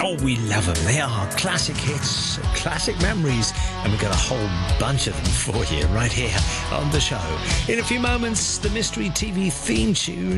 Oh, we love them. They are classic hits, classic memories, and we've got a whole bunch of them for you right here on the show. In a few moments, the Mystery TV theme tune.